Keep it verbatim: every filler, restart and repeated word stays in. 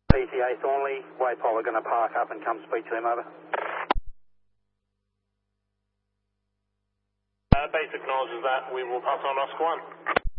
P T A Thornley, Waypole are going to park up and come speak to them, over. Uh, base acknowledges that. We will pass on Oscar one.